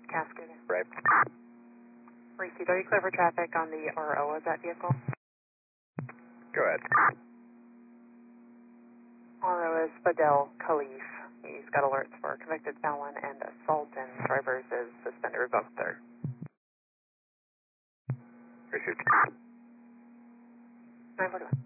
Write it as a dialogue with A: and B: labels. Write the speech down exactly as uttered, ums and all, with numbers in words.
A: Cascade.
B: Right.
A: Received. Are you clear for traffic on the R O of that vehicle?
B: Go ahead.
A: R O is Fidel Khalif. He's got alerts for convicted felon and assault, and drivers is suspended revoked third.
B: Received.
A: nine forty-one.